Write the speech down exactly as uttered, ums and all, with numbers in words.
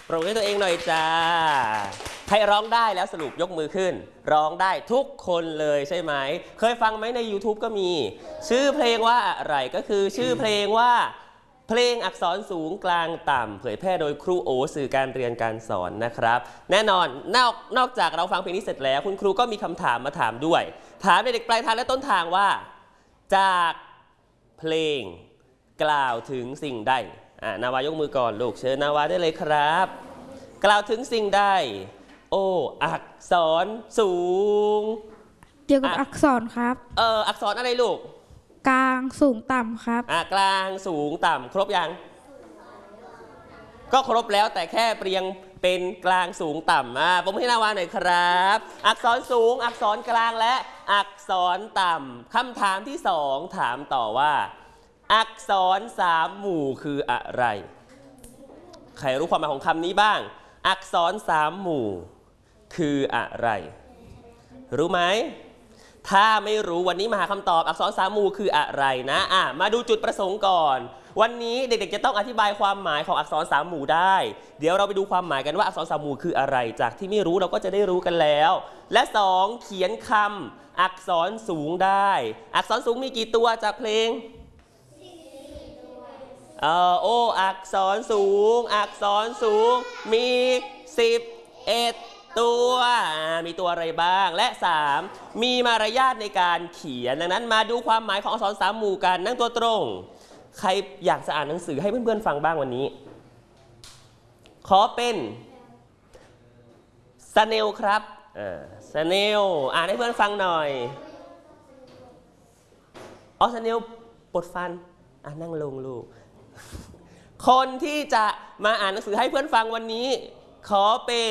ปรบมือให้ตัวเองหน่อยจ้าใครร้องได้แล้วสรุปยกมือขึ้นร้องได้ทุกคนเลยใช่ไหมเคยฟังไหมใน ยูทูบ ก็มีชื่อเพลงว่าอะไรก็คือชื่อเพลงว่าเพลงอักษรสูงกลางต่ำเผยแพร่โดยครูโอสื่อการเรียนการสอนนะครับแน่นอนนอกนอกจากเราฟังเพลงนี้เสร็จแล้วคุณครูก็มีคำถามมาถามด้วยถามเด็กๆปลายทางและต้นทางว่าจากเพลงกล่าวถึงสิ่งใดอ่านาวายกมือก่อนลูกเชิญนาวาได้เลยครับกล่าวถึงสิ่งใดโอ้อักษรสูงเกี่ยวกับอักษรครับเอออักษรอะไรลูกกลางสูงต่ำครับอ่ากลางสูงต่ำครบยังก็ครบแล้วแต่แค่เปลี่ยนเป็นกลางสูงต่ำอ่าผมให้นาวาหน่อยครับอักษรสูงอักษรกลางและอักษรต่ำคำถามที่สองถามต่อว่าอักษรสามหมู่คืออะไรใครรู้ความหมายของคำนี้บ้างอักษรสามหมู่คืออะไรรู้ไหมถ้าไม่รู้วันนี้มาหาคำตอบอักษรสามหมู่คืออะไรนะอ่ะมาดูจุดประสงค์ก่อนวันนี้เด็กๆจะต้องอธิบายความหมายของอักษรสามหมู่ได้เดี๋ยวเราไปดูความหมายกันว่าอักษรสามหมู่คืออะไรจากที่ไม่รู้เราก็จะได้รู้กันแล้วและสองเขียนคำอักษรสูงได้อักษรสูงมีกี่ตัวจากเพลงเออโออักษรสูงอักษรสูงมีสิบเอ็ดตัวมีตัวอะไรบ้างและสามมีมารยาทในการเขียนดังนั้นมาดูความหมายของอักษรสามหมู่กันนั่งตัวตรงใครอยากจะอ่านหนังสือให้เพื่อนๆฟังบ้างวันนี้ขอเป็นสเนลครับสเนลอ่านให้เพื่อนฟังหน่อยอ๋อสเนลปวดฟันอ่านั่งลงลูกคนที่จะมาอ่านหนังสือให้เพื่อนฟังวันนี้ขอเป็น